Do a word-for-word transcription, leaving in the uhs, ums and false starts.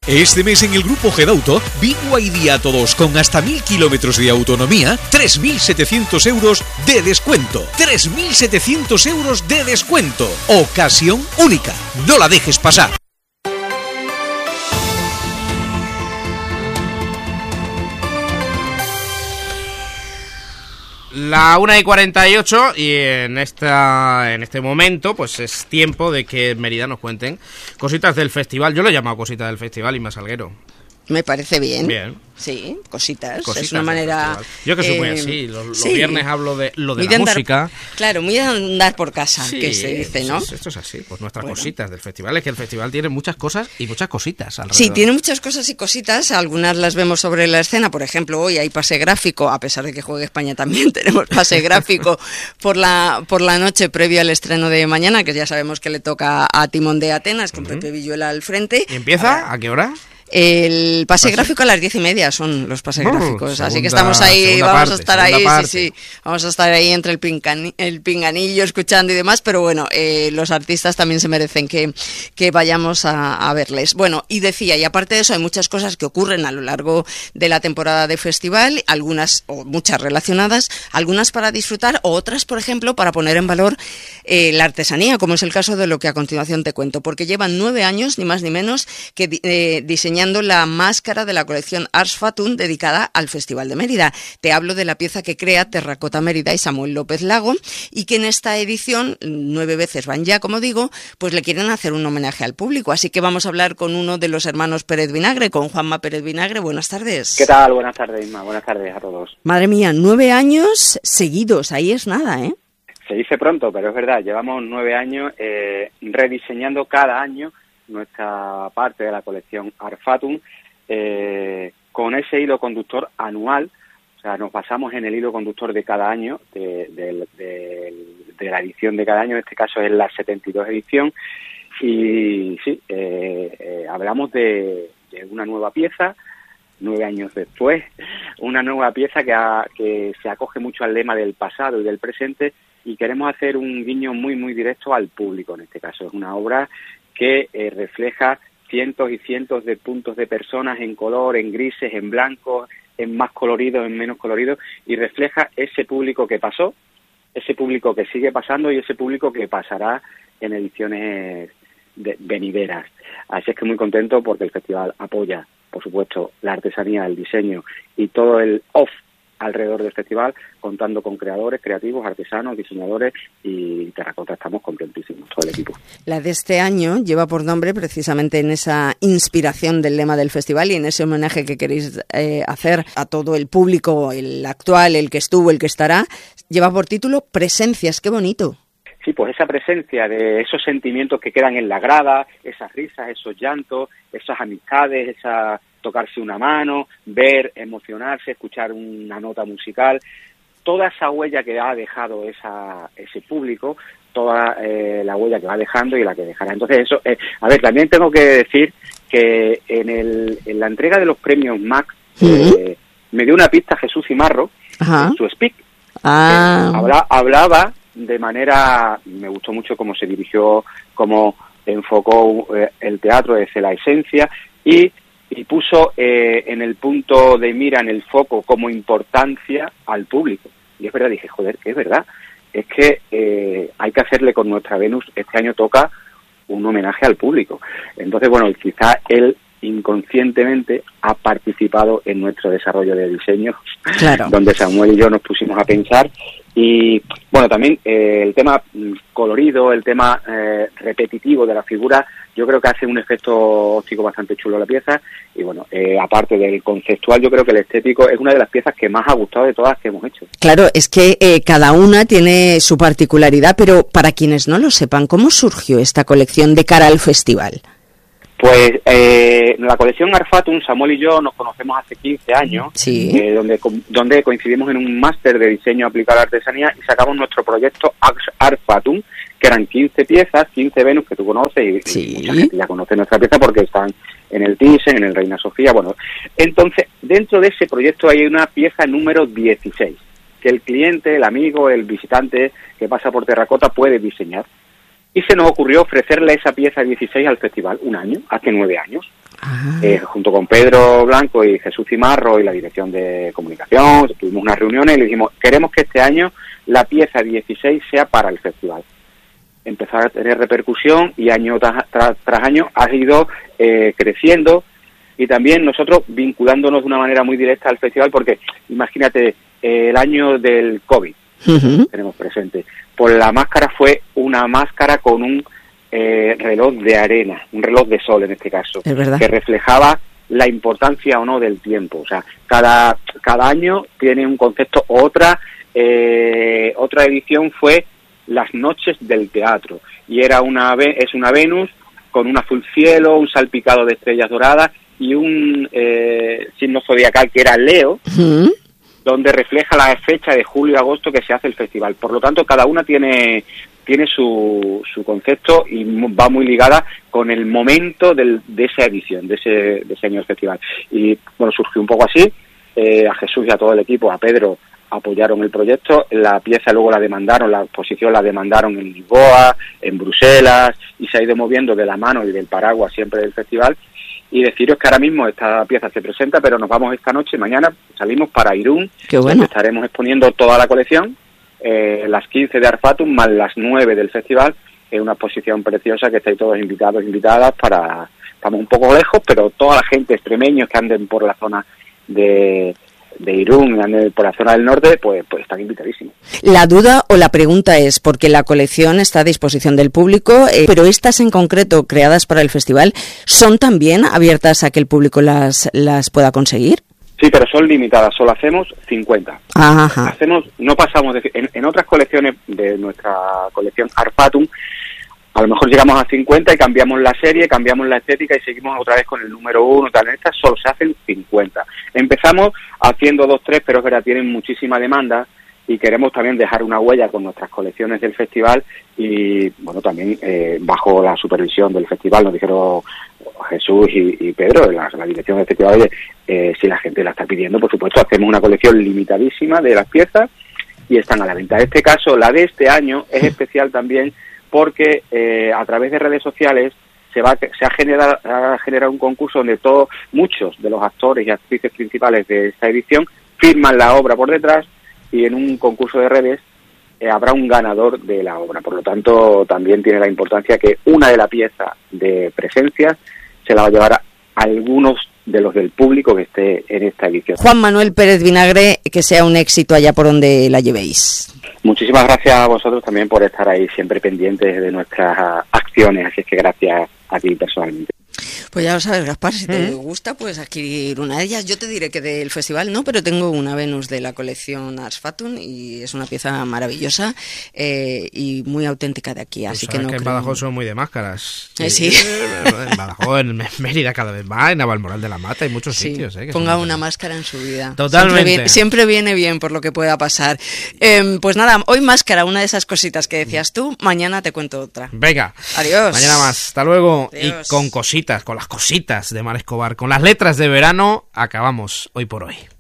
Este mes en el Grupo Gedauto, Bingo y Día Todos con hasta mil kilómetros de autonomía, tres mil setecientos euros de descuento. tres mil setecientos euros de descuento. Ocasión única. No la dejes pasar. La una y cuarenta y ocho y en esta en este momento pues es tiempo de que en Mérida nos cuenten cositas del festival. Yo lo he llamado cositas del festival y más Salguero. Me parece bien. Bien. Sí, cositas. Cositas es una manera... Yo que soy eh, muy así. Los, los sí. viernes hablo de lo de muy la de andar, música. Claro, muy de andar por casa, Sí, que se dice, ¿no? Esto, esto es así. Pues nuestras Bueno. cositas del festival. Es que el festival tiene muchas cosas y muchas cositas alrededor. Sí, tiene muchas cosas y cositas. Algunas las vemos sobre la escena. Por ejemplo, hoy hay pase gráfico. A pesar de que juegue España también tenemos pase gráfico por la por la noche previo al estreno de mañana, que ya sabemos que le toca a Timón de Atenas, con uh-huh. Pepe Villuela al frente. ¿Y empieza? Ahora, ¿A qué hora? El pase ¿Pase? gráfico a las diez y media son los pases Oh, gráficos, segunda, así que estamos ahí, vamos parte, a estar ahí, parte. sí, sí, vamos a estar ahí entre el, pincani, el pinganillo escuchando y demás, pero bueno, eh, los artistas también se merecen que, que vayamos a, a verles. Bueno, y decía, y aparte de eso hay muchas cosas que ocurren a lo largo de la temporada de festival, algunas o muchas relacionadas, algunas para disfrutar o otras, por ejemplo, para poner en valor eh, la artesanía, como es el caso de lo que a continuación te cuento, porque llevan nueve años, ni más ni menos, que eh, diseñando la más cara de la colección Ars Fatum dedicada al Festival de Mérida. Te hablo de la pieza que crea Terracota Mérida y Samuel López Lago y que en esta edición, nueve veces van ya, como digo, pues le quieren hacer un homenaje al público. Así que vamos a hablar con uno de los hermanos Pérez Vinagre, con Juanma Pérez Vinagre. Buenas tardes. ¿Qué tal? Buenas tardes, Isma. Buenas tardes a todos. Madre mía, nueve años seguidos, ahí es nada, ¿eh? Se dice pronto, pero es verdad. Llevamos nueve años eh, rediseñando cada año nuestra parte de la colección Ars Fatum, eh, con ese hilo conductor anual. O sea, nos basamos en el hilo conductor de cada año, de, de, de, de la edición de cada año. En este caso es la setenta y dos edición. Y sí, eh, eh, hablamos de, de una nueva pieza, nueve años después, una nueva pieza que, ha, que se acoge mucho al lema del pasado y del presente, y queremos hacer un guiño muy, muy directo al público. En este caso es una obra que eh, refleja cientos y cientos de puntos de personas en color, en grises, en blancos, en más coloridos, en menos coloridos, y refleja ese público que pasó, ese público que sigue pasando y ese público que pasará en ediciones de, venideras. Así es que muy contento porque el festival apoya, por supuesto, la artesanía, el diseño y todo el off alrededor del festival, contando con creadores, creativos, artesanos, diseñadores, y Terracota estamos contentísimos, todo el equipo. La de este año lleva por nombre, precisamente en esa inspiración del lema del festival y en ese homenaje que queréis eh, hacer a todo el público, el actual, el que estuvo, el que estará, lleva por título Presencias. ¡Qué bonito! Sí, pues esa presencia de esos sentimientos que quedan en la grada, esas risas, esos llantos, esas amistades, esa tocarse una mano, ver, emocionarse, escuchar una nota musical, toda esa huella que ha dejado esa, ese público, toda eh, la huella que va dejando y la que dejará. Entonces eso, eh, a ver, también tengo que decir que en, el, en la entrega de los premios Max, ¿sí? eh, me dio una pista Jesús Cimarro, en su speak, ah. que habla, hablaba de manera, me gustó mucho cómo se dirigió, cómo enfocó eh, el teatro desde la esencia y, y puso eh, en el punto de mira, en el foco, como importancia al público. Y es verdad, dije, joder, que es verdad, es que eh, hay que hacerle con nuestra Venus, este año toca un homenaje al público. Entonces, bueno, quizá él inconscientemente ha participado en nuestro desarrollo de diseño, claro, donde Samuel y yo nos pusimos a pensar. Y bueno, también eh, el tema colorido, el tema eh, repetitivo de la figura, yo creo que hace un efecto óptico bastante chulo la pieza. Y bueno, eh, aparte del conceptual, yo creo que el estético es una de las piezas que más ha gustado de todas que hemos hecho. Claro, es que eh, cada una tiene su particularidad, pero para quienes no lo sepan, ¿cómo surgió esta colección de cara al festival? Pues eh, la colección Ars Fatum, Samuel y yo nos conocemos hace quince años, sí. eh, donde, donde coincidimos en un máster de diseño aplicado a la artesanía y sacamos nuestro proyecto Ars Fatum, que eran quince piezas, quince Venus que tú conoces y, sí. y mucha gente ya conoce nuestra pieza porque están en el Thyssen, en el Reina Sofía, bueno. Entonces, dentro de ese proyecto hay una pieza número dieciséis, que el cliente, el amigo, el visitante que pasa por Terracota puede diseñar. y se nos ocurrió ofrecerle esa pieza dieciséis al festival un año, hace nueve años. Eh, junto con Pedro Blanco y Jesús Cimarro y la dirección de comunicación, tuvimos unas reuniones y le dijimos, queremos que este año la pieza dieciséis sea para el festival. Empezó a tener repercusión y año tras, tras, tras año ha ido eh, creciendo, y también nosotros vinculándonos de una manera muy directa al festival, porque imagínate, eh, el año del COVID, uh-huh. tenemos presente, pues la máscara fue una máscara con un Eh, reloj de arena, un reloj de sol en este caso, que reflejaba la importancia o no del tiempo. O sea, cada cada año tiene un concepto. Otra eh, otra edición fue las noches del teatro, y era una es una Venus con un azul cielo, un salpicado de estrellas doradas y un eh, signo zodiacal que era Leo, uh-huh. donde refleja la fecha de julio y agosto que se hace el festival. Por lo tanto, cada una tiene tiene su, su concepto y va muy ligada con el momento del, de esa edición, de ese, de ese año del festival. Y bueno, surgió un poco así, eh, a Jesús y a todo el equipo, a Pedro, apoyaron el proyecto, la pieza luego la demandaron, la exposición la demandaron en Lisboa, en Bruselas, y se ha ido moviendo de la mano y del paraguas siempre del festival. Y deciros que ahora mismo esta pieza se presenta, pero nos vamos esta noche, mañana salimos para Irún, Qué bueno. donde estaremos exponiendo toda la colección, eh, las quince de Arfatum más las nueve del festival. Es una exposición preciosa que estáis todos invitados, invitadas para... Estamos un poco lejos, pero toda la gente, extremeños que anden por la zona de... de Irún, anden por la zona del norte, pues, pues están invitadísimos. La duda o la pregunta es, porque la colección está a disposición del público, eh, pero estas en concreto, creadas para el festival, ¿son también abiertas a que el público las, las pueda conseguir? Sí, pero son limitadas, solo hacemos cincuenta. Ajá. Hacemos, no pasamos de... En, en otras colecciones de nuestra colección Arfatum, a lo mejor llegamos a cincuenta y cambiamos la serie, cambiamos la estética y seguimos otra vez con el número uno, tal. En estas solo se hacen cincuenta. Empezamos haciendo dos, tres, pero que ahora tienen muchísima demanda y queremos también dejar una huella con nuestras colecciones del festival y, bueno, también eh, bajo la supervisión del festival nos dijeron Jesús y, y Pedro, la, la dirección del festival, oye, eh, si la gente la está pidiendo, por supuesto, hacemos una colección limitadísima de las piezas y están a la venta. En este caso, la de este año es especial también porque eh, a través de redes sociales se va se ha generado, ha generado un concurso donde todos, muchos de los actores y actrices principales de esta edición firman la obra por detrás y en un concurso de redes eh, habrá un ganador de la obra. Por lo tanto, también tiene la importancia que una de la pieza de presencia se la va a llevar a algunos de los del público que esté en esta edición. Juan Manuel Pérez Vinagre, que sea un éxito allá por donde la llevéis. Muchísimas gracias a vosotros también por estar ahí siempre pendientes de nuestras acciones, así es que gracias a ti personalmente. Pues ya lo sabes, Gaspar, si te ¿Eh? gusta, puedes adquirir una de ellas. Yo te diré que del festival no, pero tengo una Venus de la colección Arfatum y es una pieza maravillosa eh, y muy auténtica de aquí, así pues que no que en creo... Badajoz son muy de máscaras. Eh, sí. En Badajoz, en Mérida cada vez más, en Navalmoral de la Mata, hay muchos sí, sitios. Eh, que ponga una máscara en su vida. Totalmente. Siempre viene, siempre viene bien por lo que pueda pasar. Eh, pues nada, hoy máscara, una de esas cositas que decías tú, mañana te cuento otra. Venga. Adiós. Mañana más. Hasta luego. Adiós. Y con cositas, con las cositas de Mar Escobar, con las letras de verano, acabamos hoy por hoy.